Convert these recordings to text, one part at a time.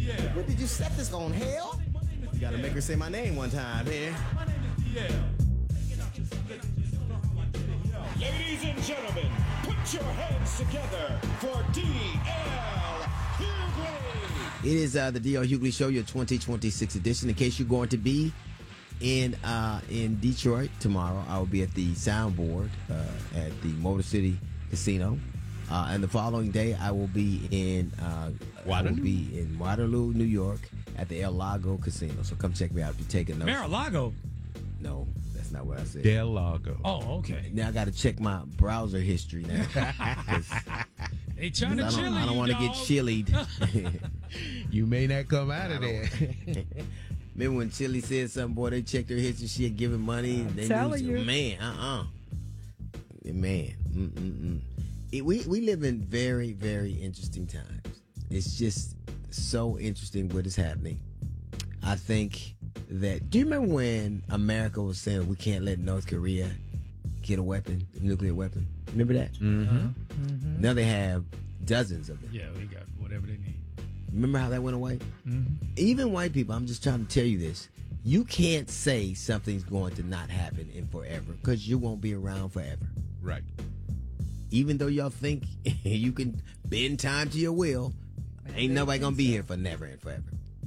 What did you set this on, hell? You gotta make her say my name one time, here. Ladies and gentlemen, put your hands together for D.L. Hughley. It is the D.L. Hughley Show, your 2026 edition. In case you're going to be in Detroit tomorrow, I will be at the Soundboard at the Motor City Casino. And the following day, I will be in Waterloo, New York, at the El Lago Casino. So come check me out if you're taking notes. Mar-a-Lago. No, that's not what I said. Del Lago. Oh, okay. Now I got to check my browser history now. They trying to chill you. I don't want to get chillied. You may not come out of there. Remember when Chili said something, boy, they checked her history, she had given money. They telling you. Man, Man. We live in very, very interesting times. It's just so interesting what is happening. I think that, do you remember when America was saying we can't let North Korea get a nuclear weapon? Remember that? Mm-hmm. Now they have dozens of them. Yeah, we got whatever they need. Remember how that went away? Mm-hmm. Even white people, I'm just trying to tell you this. You can't say something's going to not happen in forever because you won't be around forever. Right. Even though y'all think you can bend time to your will, ain't nobody gonna be here for never and forever.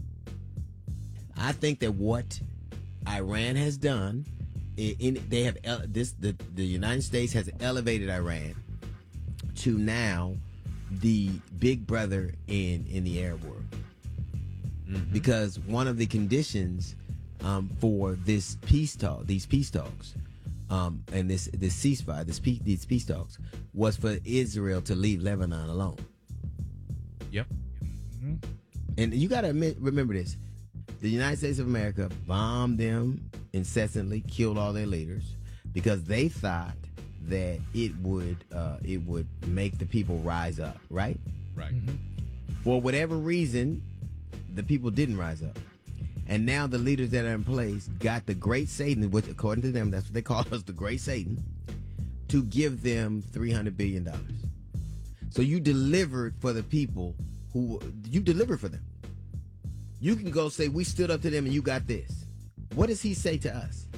I think that what Iran has done, the United States has elevated Iran to now the big brother in the Arab world. Mm-hmm. Because one of the conditions for these peace talks, and this ceasefire, these peace talks, was for Israel to leave Lebanon alone. Yep. Mm-hmm. And you got to remember this: the United States of America bombed them incessantly, killed all their leaders because they thought that it would make the people rise up. Right. Right. Mm-hmm. For whatever reason, the people didn't rise up. And now the leaders that are in place got the great Satan, which according to them, that's what they call us, the great Satan, to give them $300 billion. So you delivered for the people you delivered for them. You can go say, we stood up to them and you got this. What does he say to us?